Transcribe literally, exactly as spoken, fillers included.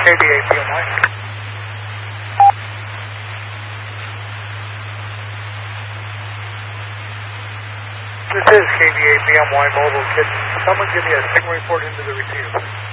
K B A B M Y. This is K B A B M Y Mobile Kitchen. Someone give me a signal report into the receiver.